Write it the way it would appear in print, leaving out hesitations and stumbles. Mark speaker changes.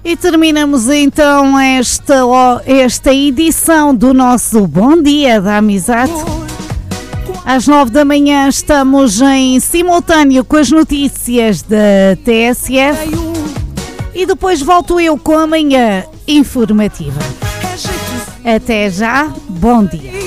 Speaker 1: E terminamos então esta edição do nosso Bom Dia da Amizade. Às 9 da manhã estamos em simultâneo com as notícias da TSF e depois volto eu com a manhã informativa. Até já, bom dia.